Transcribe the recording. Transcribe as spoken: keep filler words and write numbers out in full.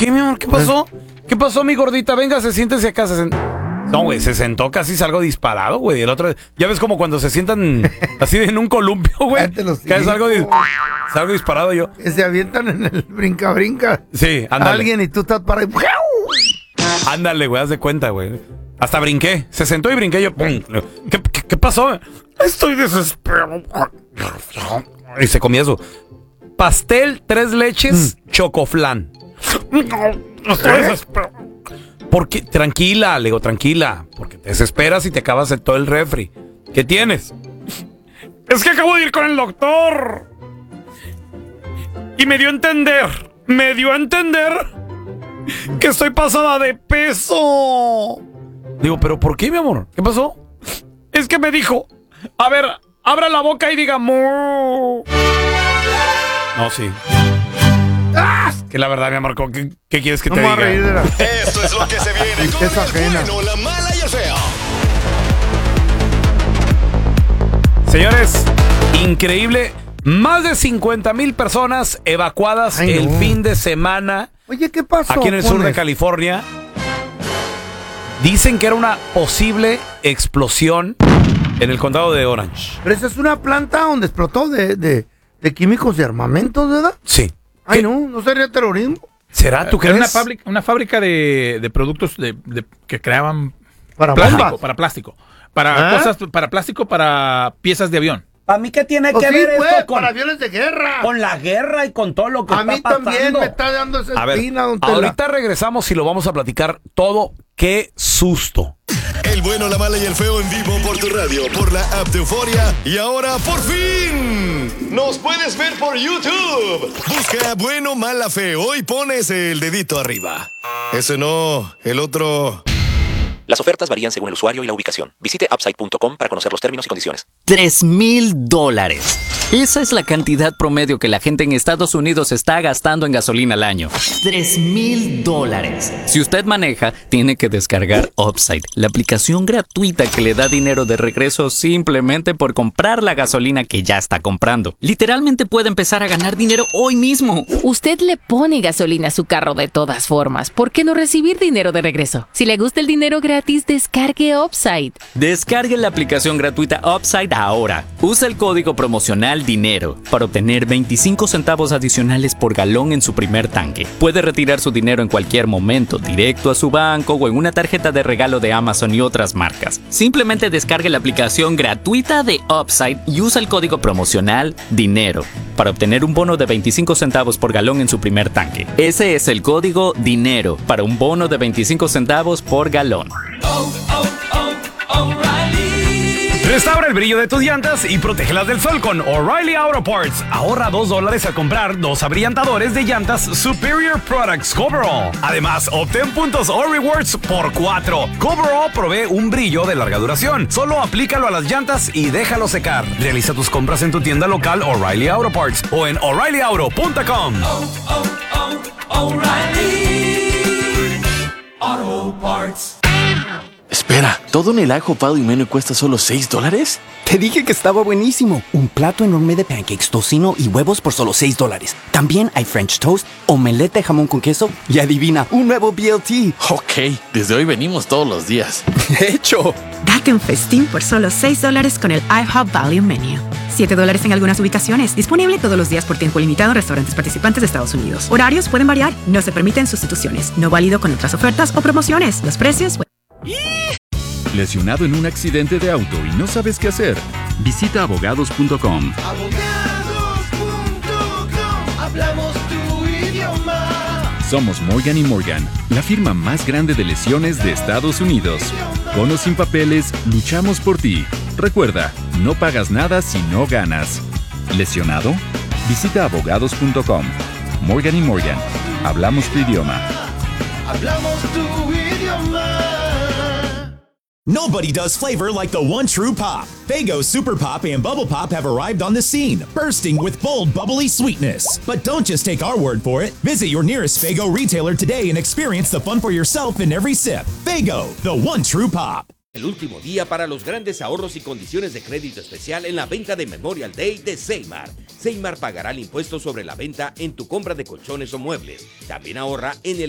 qué, mi amor? ¿Qué pasó? ¿Qué pasó, mi gordita? Venga, se siéntese acá. Se sent... No, güey, se sentó casi salgo disparado, güey. El otro, ya ves como cuando se sientan así en un columpio, güey. Que salgo, salgo disparado yo. Que se avientan en el brinca-brinca. Sí, ándale. Alguien y tú estás para ahí. Ándale, güey, haz de cuenta, güey. Hasta brinqué. Se sentó y brinqué yo. ¿Qué, qué, qué pasó? Estoy desesperado. Y se comía eso. Pastel, tres leches, mm. chocoflán. Estoy desesperado. ¿Por qué? Tranquila, le digo, tranquila. Porque te desesperas y te acabas de todo el refri. ¿Qué tienes? Es que acabo de ir con el doctor. Y me dio a entender. Me dio a entender que estoy pasada de peso. Digo, ¿pero por qué, mi amor? ¿Qué pasó? Es que me dijo, a ver, abra la boca y diga mu. No, sí. ¡Ah! Que la verdad, mi amor, ¿qué, qué quieres que no te diga? La... Esto es lo que se viene con el bueno, la mala y el feo. Señores, increíble. Más de cincuenta mil personas evacuadas Ay, el no. fin de semana. Oye, ¿qué pasó? Aquí en el sur de California. Dicen que era una posible explosión en el condado de Orange. Pero esa es una planta donde explotó de, de, de químicos de armamentos, ¿verdad? Sí. Ay, ¿Qué? no, ¿no sería terrorismo? ¿Será? ¿Tú crees? Era una fábrica, una fábrica de, de productos de, de, que creaban para plástico, bombas. para plástico. Para ¿Ah? cosas, para plástico, para piezas de avión. ¿A mí qué tiene Pues que sí, ver pues, esto con, para aviones de guerra? Con la guerra y con todo lo que a está mí pasando? también me está dando esa A ver, espina, don ahorita Tela. regresamos y lo vamos a platicar todo. ¡Qué susto! El bueno, la mala y el feo en vivo por tu radio, por la app de Euforia. Y ahora, por fin, nos puedes ver por YouTube. Busca bueno, mala, feo y pones el dedito arriba. Ese no, el otro... Las ofertas varían según el usuario y la ubicación. Visite upside punto com para conocer los términos y condiciones. Tres mil dólares. Esa es la cantidad promedio que la gente en Estados Unidos está gastando en gasolina al año. Tres mil dólares. Si usted maneja, tiene que descargar Upside, la aplicación gratuita que le da dinero de regreso simplemente por comprar la gasolina que ya está comprando. Literalmente puede empezar a ganar dinero hoy mismo. Usted le pone gasolina a su carro de todas formas. ¿Por qué no recibir dinero de regreso? Si le gusta el dinero gratis, descargue Upside. Descargue la aplicación gratuita Upside ahora. Usa el código promocional DINERO para obtener veinticinco centavos adicionales por galón en su primer tanque. Puede retirar su dinero en cualquier momento, directo a su banco o en una tarjeta de regalo de Amazon y otras marcas. Simplemente descargue la aplicación gratuita de Upside y usa el código promocional DINERO para obtener un bono de veinticinco centavos por galón en su primer tanque. Ese es el código DINERO para un bono de veinticinco centavos por galón. Oh, oh, oh, O'Reilly. Restaura el brillo de tus llantas y protégelas del sol con O'Reilly Auto Parts. Ahorra dos dólares al comprar dos abrillantadores de llantas Superior Products Coverall. Además, obtén puntos o rewards por cuatro. Coverall provee un brillo de larga duración. Solo aplícalo a las llantas y déjalo secar. Realiza tus compras en tu tienda local O'Reilly Auto Parts o en O'Reilly Auto punto com. Oh, oh, oh, O'Reilly Auto Parts. Espera, ¿todo en el ajo Pado y Menú cuesta solo seis dólares? Te dije que estaba buenísimo. Un plato enorme de pancakes, tocino y huevos por solo seis dólares. También hay French toast, omelette de jamón con queso y adivina, un nuevo B L T. Ok, desde hoy venimos todos los días. ¡Hecho! Date un festín por solo seis dólares con el IHOP Value Menu. siete dólares en algunas ubicaciones. Disponible todos los días por tiempo limitado en restaurantes participantes de Estados Unidos. Horarios pueden variar. No se permiten sustituciones. No válido con otras ofertas o promociones. Los precios... ¿Lesionado en un accidente de auto y no sabes qué hacer? Visita abogados punto com. Abogados punto com. Hablamos tu idioma. Somos Morgan y Morgan, la firma más grande de lesiones de Estados Unidos. Con o sin papeles, luchamos por ti. Recuerda, no pagas nada si no ganas. ¿Lesionado? Visita abogados punto com. Morgan y Morgan, hablamos tu idioma. Hablamos tu idioma. Nobody does flavor like the one true pop. Faygo Super Pop and Bubble Pop have arrived on the scene, bursting with bold, bubbly sweetness. But don't just take our word for it. Visit your nearest Faygo retailer today and experience the fun for yourself in every sip. Faygo, the one true pop. El último día para los grandes ahorros y condiciones de crédito especial en la venta de Memorial Day de Seymar. Seymar pagará el impuesto sobre la venta en tu compra de colchones o muebles. También ahorra en el